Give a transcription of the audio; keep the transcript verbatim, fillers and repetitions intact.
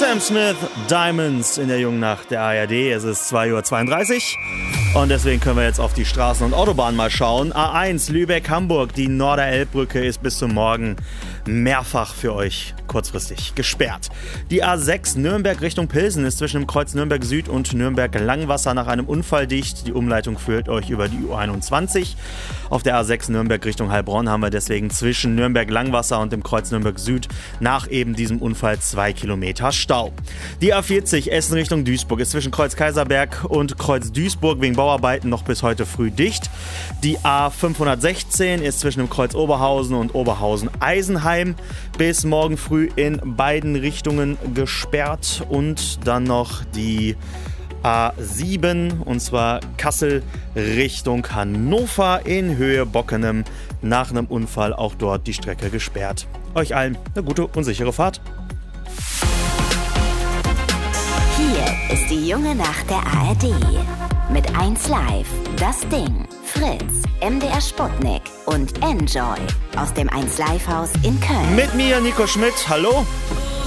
Sam Smith, Diamonds in der jungen Nacht der A R D. Es ist zwei Uhr zweiunddreißig und deswegen können wir jetzt auf die Straßen und Autobahnen mal schauen. A eins Lübeck-Hamburg, die Norderelbbrücke ist bis zum Morgen mehrfach für euch kurzfristig gesperrt. Die A sechs Nürnberg Richtung Pilsen ist zwischen dem Kreuz Nürnberg Süd und Nürnberg Langwasser nach einem Unfall dicht. Die Umleitung führt euch über die U einundzwanzig. Auf der A sechs Nürnberg Richtung Heilbronn haben wir deswegen zwischen Nürnberg Langwasser und dem Kreuz Nürnberg Süd nach eben diesem Unfall zwei Kilometer Stau. Die A vierzig Essen Richtung Duisburg ist zwischen Kreuz Kaiserberg und Kreuz Duisburg wegen Bauarbeiten noch bis heute früh dicht. Die A fünfhundertsechzehn ist zwischen dem Kreuz Oberhausen und Oberhausen-Eisenheim bis morgen früh in beiden Richtungen gesperrt. Und dann noch die A sieben, und zwar Kassel Richtung Hannover in Höhe Bockenem. Nach einem Unfall auch dort die Strecke gesperrt. Euch allen eine gute und sichere Fahrt. Hier ist die junge Nacht der A R D. Mit eins Live, Das Ding, Fritz, M D R Sputnik und Enjoy aus dem eins Live Haus in Köln. Mit mir, Nico Schmidt. Hallo.